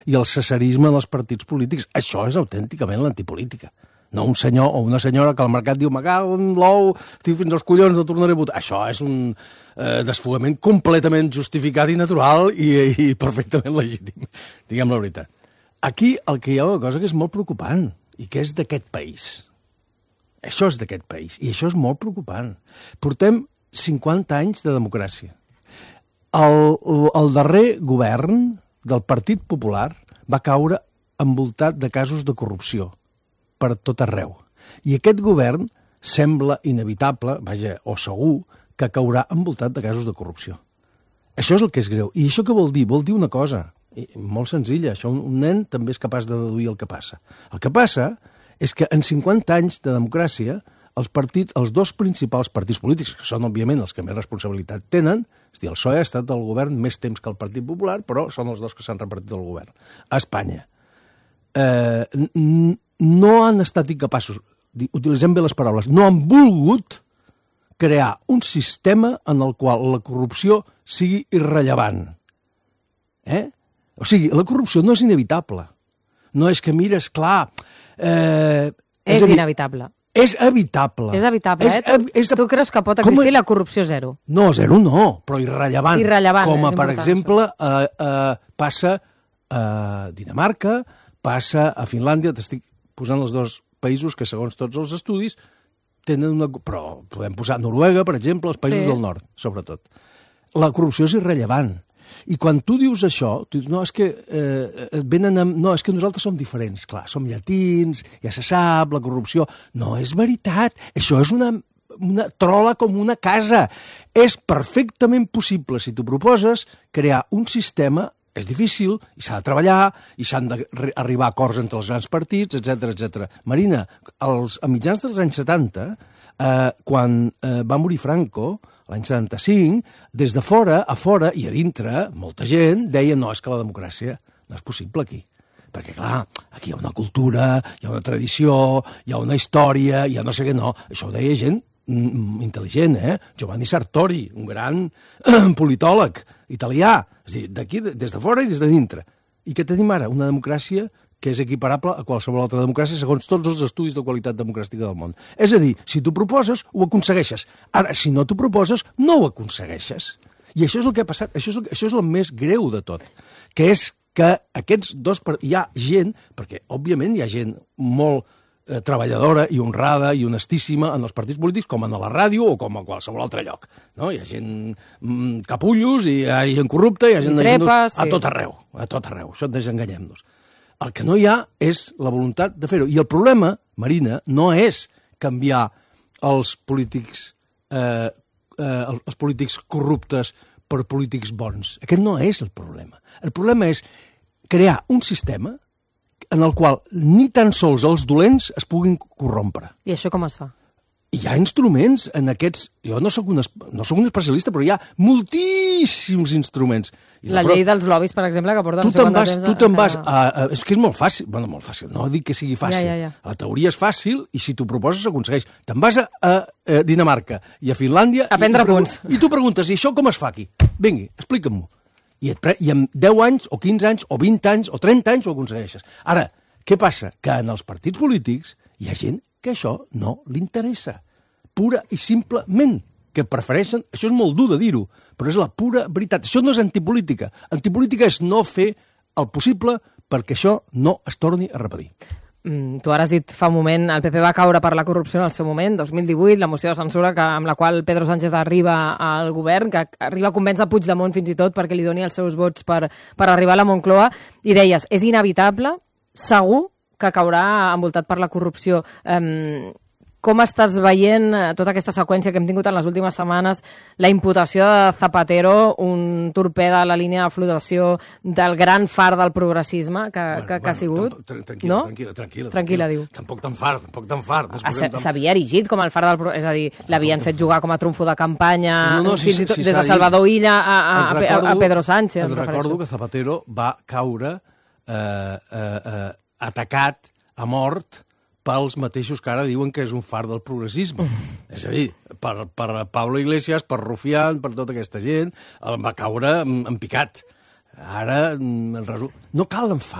i el cesarisme dels partits polítics. Això és autènticament l'antipolítica. No un senyor o una senyora que al mercat diu me cago en l'ou, estic fins als collons, no tornaré a votar. Això és un desfogament completament justificat i natural i perfectament legítim, diguem la veritat. Aquí el que hi ha una cosa que és molt preocupant i que és d'aquest país. Això és d'aquest país i això és molt preocupant. Portem 50 anys de democràcia. El darrer govern del Partit Popular va caure envoltat de casos de corrupció per tot arreu. I aquest govern sembla inevitable, vaja, o segur, que caurà envoltat de casos de corrupció. Això és el que és greu. I això què vol dir? Vol dir una cosa molt senzilla. Això un nen també és capaç de deduir el que passa. El que passa és que en 50 anys de democràcia els dos principals partits polítics, que són, òbviament, els que més responsabilitat tenen, és a dir, el PSOE ha estat al govern més temps que el Partit Popular, però són els dos que s'han repartit el govern. A Espanya. No han estat incapaços, utilitzem bé les paraules, no han volgut crear un sistema en el qual la corrupció sigui irrellevant. O sigui, la corrupció no és inevitable. No és que, mira, esclar... És inevitable. És evitable. És evitable, Tu creus que pot existir la corrupció zero? No, zero no, però irrellevant. Irrellevant, com per exemple, passa a Dinamarca, passa a Finlàndia, t'estic posant els dos països que, segons tots els estudis, tenen una... Però podem posar Noruega, per exemple, els països del nord, sobretot. La corrupció és irrellevant. I quan tu dius això, tu dius, no, és que no, és que nosaltres som diferents, clar, som llatins, ja se sap, la corrupció... No, és veritat, això és una trola com una casa. És perfectament possible, si tu proposes, crear un sistema, és difícil, i s'ha de treballar, i s'han d'arribar a acords entre els grans partits, etc. Marina, a mitjans dels anys 70, quan va morir Franco, l'any 75, des de fora, a fora i a dintre, molta gent deia no, és que la democràcia no és possible aquí. Perquè, clar, aquí hi ha una cultura, hi ha una tradició, hi ha una història, hi ha no sé què, no. Això ho deia gent intel·ligent, Giovanni Sartori, un gran politòleg italià. És a dir, d'aquí, des de fora i des de dintre. I què tenim ara? Una democràcia que és equiparable a qualsevol altra democràcia segons tots els estudis de qualitat democràtica del món. És a dir, si tu proposes, ho aconsegueixes. Ara, si no t'ho proposes, no ho aconsegueixes. I això és el que ha passat, això és el més greu de tot, que és que aquests dos... Hi ha gent, perquè òbviament hi ha gent molt treballadora i honrada i honestíssima en els partits polítics, com en la ràdio o com a qualsevol altre lloc. No? Hi ha gent capullos, i hi ha gent corrupta, hi ha gent... A tot arreu, això desenganyem-nos. El que no hi ha és la voluntat de fer-ho. I el problema, Marina, no és canviar els polítics corruptes per polítics bons. Aquest no és el problema. El problema és crear un sistema en el qual ni tan sols els dolents es puguin corrompre. I això com es fa? Hi ha instruments en aquests... Jo no soc un especialista, però hi ha moltíssims instruments. La llei dels lobbies, per exemple, que porta no sé quant de temps... Tu te'n vas... És que és molt fàcil. Bueno, molt fàcil. No dic que sigui fàcil. La teoria és fàcil i si t'ho proposes s'aconsegueix. Te'n vas a Dinamarca i a Finlàndia... A prendre punts. I tu preguntes, i això com es fa aquí? Vingui, explica'm-ho. I en 10 anys, o 15 anys, o 20 anys, o 30 anys ho aconsegueixes. Ara, què passa? Que en els partits polítics hi ha gent que això no li interessa. Pura i simplement, que prefereixen... Això és molt dur de dir-ho, però és la pura veritat. Això no és antipolítica. Antipolítica és no fer el possible perquè això no es torni a repetir. Tu ara has dit fa un moment, el PP va caure per la corrupció en el seu moment, 2018, la moció de censura amb la qual Pedro Sánchez arriba al govern, que arriba a convèncer Puigdemont fins i tot perquè li doni els seus vots per arribar a la Moncloa, i deies, és inevitable, segur que caurà envoltat per la corrupció. Com estàs veient tota aquesta seqüència que hem tingut en les últimes setmanes, la imputació de Zapatero, un torpede a la línia de flotació del gran far del progressisme que ha sigut? Tranquil·la, diu. Tampoc tan far. S'havia erigit com el far del progressisme, és a dir, l'havien fet jugar com a trumfo de campanya, fins i tot des de Salvador Illa a Pedro Sánchez. Els recordo que Zapatero va caure atacat a mort pels mateixos que ara diuen que és un far del progressisme. És a dir, per Pablo Iglesias, per Rufián, per tota aquesta gent, va caure en picat. Ara, no cal enfar.